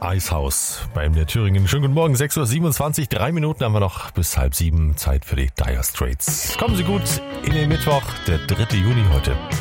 Eishaus beim der Thüringen. Schönen guten Morgen, 6:27 Uhr, 3 Minuten haben wir noch bis 6:30. Zeit für die Dire Straits. Kommen Sie gut in den Mittwoch, der 3. Juni heute.